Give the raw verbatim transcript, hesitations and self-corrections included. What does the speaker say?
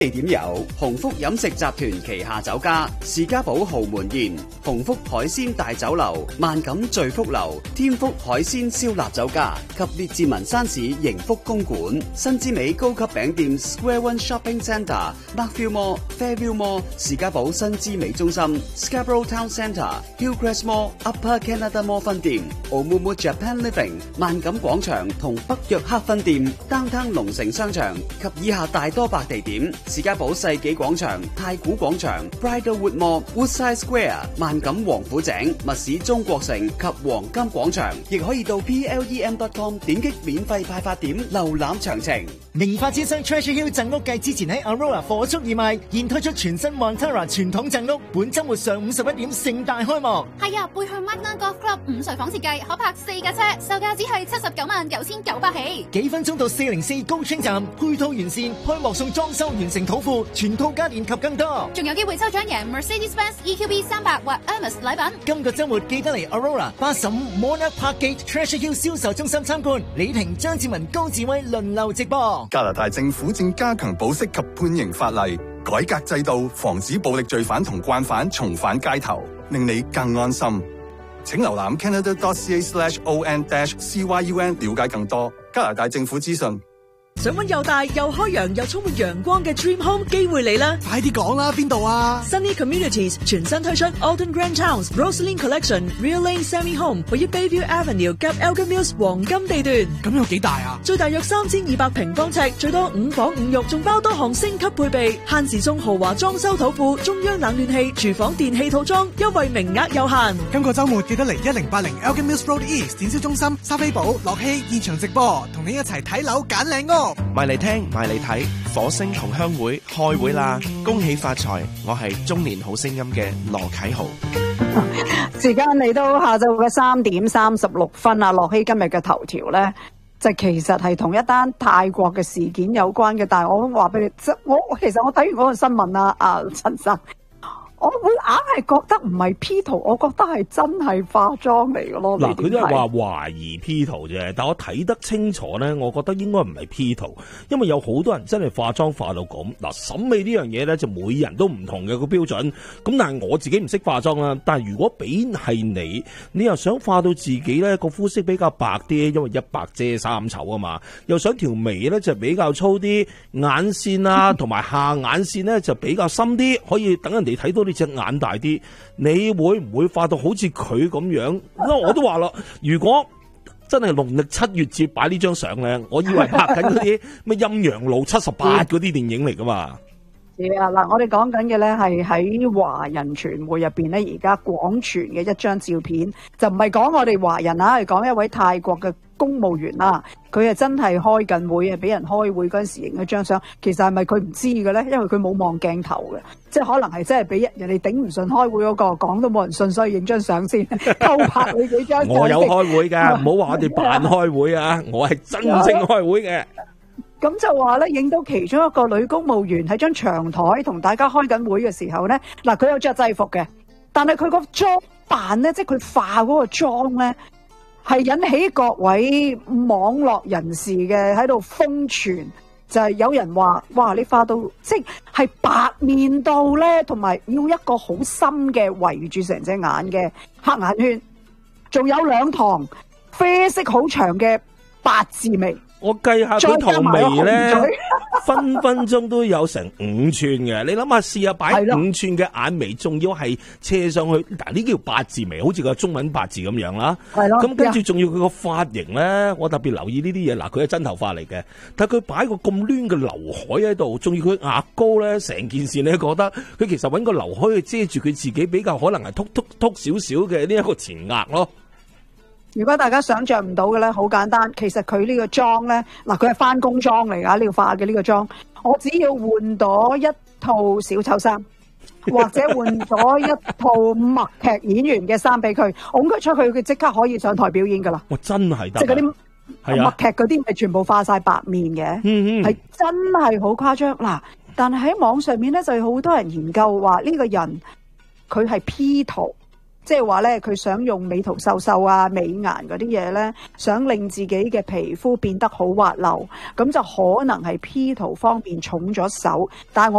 地點有鴻福飲食集團旗下酒家士嘉堡豪門宴、鴻福海鮮大酒樓、萬錦聚福樓、天福海鮮燒臘酒家及列治文山市盈福公館、新之美高級餅店 Square One Shopping Centre、Markville Mall、Fairview Mall、士嘉堡新之美中心、Scarborough Town Centre、Hillcrest Mall、Upper Canada Mall 分店、Oumuamua Japan Living、萬錦廣場同北約克分店、Downtown 龍城商場及以下大多白地點。士嘉堡世紀廣場、太古廣場、Bridlewood Mall、Woodside Square、萬錦王府井、密市中國城及黃金廣場，亦可以到 P L E M dot com 點擊免費派發點瀏覽詳情。 名發展商 Treasure Hill 贈屋計之前喺 Aurora 火速義賣，現推出全新 Montara 傳統贈屋，本週末上午十一點盛大開幕。 係啊，背向 Markland Golf Club 五睡房設計，可泊四架車，售價只係七十九萬九千九百起。 幾分鐘到四零四高清站，配套完善，開幕送裝修完成土庫，全套家電及更多。 仲有機會抽獎贏 Mercedes-Benz E Q B 三百或 Hermes 禮品。 今個週末記得嚟 Aurora 八十五 Monarch Park Gate Treasure Hill 銷售中心參觀，李婷、張志文、高志威輪流直播。 加拿大政府正加強保釋及判刑法例，改革制度，防止暴力罪犯同慣犯重返街頭，令你更安心。請瀏覽 canada dot c a slash o n dash c y u n 了解更多加拿大政府資訊。 想揾又大又開揚又充滿陽光嘅 Dream Home 機會嚟啦！ 快啲講啦，邊度啊 ？Sunny Communities 全新推出 Alton Grand Towns Rosaline Collection Real Lane Semi Home， 位於 Bayview Avenue 及 Elgin Mills 黃金地段。 咁有幾大啊？ 最大約三千二百平方尺，最多五房五浴，仲包多項升級配備，限時送豪華裝修土庫、中央冷暖氣、廚房電器套裝，優惠名額有限。 今個週末記得嚟一零八零 Elgin Mills Road East 展銷中心，莎菲寶、樂希現場直播，同你一齊睇樓揀靚屋。 埋嚟聽，埋嚟睇，火星同鄉會開會啦！恭喜發財，我係中年好聲音嘅羅啟豪。 時間嚟到下晝嘅三點三十六分啊！樂希今日嘅頭條咧，就其實係同一單泰國嘅事件有關嘅，但係我話俾你，即我我其實我睇完嗰個新聞啊，啊陳生。我會硬係覺得唔係 P 圖，我覺得係真係化妝嚟嘅咯。 嗱，佢都係話懷疑 P 圖啫，但我睇得清楚咧，我覺得應該唔係 P 圖，因為有好多人真係化妝化到咁。嗱，審美呢樣嘢咧就每人都唔同嘅個標準。咁但係我自己唔識化妝啦。但係如果俾係你，你又想化到自己咧個膚色比較白啲，因為一白遮三醜啊嘛。又想條眉咧就比較粗啲，眼線啊同埋下眼線咧就比較深啲，可以等人哋睇到你隻眼大啲，你會唔會化到好似佢咁樣？我都話啦，如果真係農曆七月節擺呢張相咧，我以為拍緊嗰啲咩陰陽路七十八嗰啲電影嚟噶嘛。 係啊，嗱，我哋講緊嘅咧係喺華人傳媒入邊咧，而家廣傳嘅一張照片，就唔係講我哋華人啊，係講一位泰國嘅公務員啦。佢係真係開緊會啊，俾人開會嗰陣時影一張相。其實係咪佢唔知嘅咧？因為佢冇望鏡頭嘅，即係可能係真係俾人哋頂唔順開會嗰個講都冇人信，所以影張相先偷拍你幾張相。 我有開會㗎，唔好話我哋扮開會啊！我係真正開會嘅。 咁就話咧，影到其中一個女公務員喺張長台同大家開緊會嘅時候咧，嗱，佢有着制服嘅，但係佢個裝扮咧，即係佢化嗰個妝咧，係引起各位網絡人士嘅喺度瘋傳，就係有人話：哇，你化到即係白面到咧，同埋要一個好深嘅圍住成隻眼嘅黑眼圈，仲有兩堂啡色好長嘅八字眉。 我計下佢條眉咧，分分鐘都有成五寸嘅。你諗下，試下擺五寸嘅眼眉，仲要係斜上去，嗱呢叫八字眉，好似個中文八字咁樣啦。係咯。咁跟住仲要佢個髮型咧，我特別留意呢啲嘢。嗱，佢係真頭髮嚟嘅，但係佢擺個咁攣嘅劉海喺度，仲要佢額高咧，成件事你覺得佢其實揾個劉海去遮住佢自己比較可能係禿禿禿少少嘅呢一個前額咯。 如果大家想象唔到嘅咧，好簡單，其實佢呢個妝咧，嗱佢係翻工妝嚟噶，呢個化嘅呢個妝，我只要換咗一套小丑衫，或者換咗一套默劇演員嘅衫俾佢，拱佢出去，佢即刻可以上台表演噶啦。 哇，真係得！ 即係嗰啲默劇嗰啲，係全部化晒白面嘅，嗯嗯，係真係好誇張嗱。但係喺網上面咧，就有好多人研究話呢個人佢係 P 圖。 即係話咧，佢想用美圖秀秀啊、美顏嗰啲嘢咧，想令自己嘅皮膚變得好滑溜，咁就可能係 P 圖方面重咗手。但係我